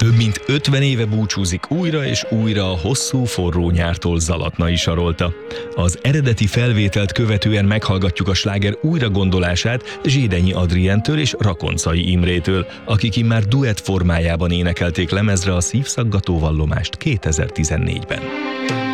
Több mint 50 éve búcsúzik újra és újra a hosszú, forró nyártól Zalatnai Sarolta. Az eredeti felvételt követően meghallgatjuk a sláger újragondolását Zsédenyi Adrientől és Rakoncai Imrétől, akik immár duett formájában énekelték lemezre a szívszaggató vallomást 2014-ben.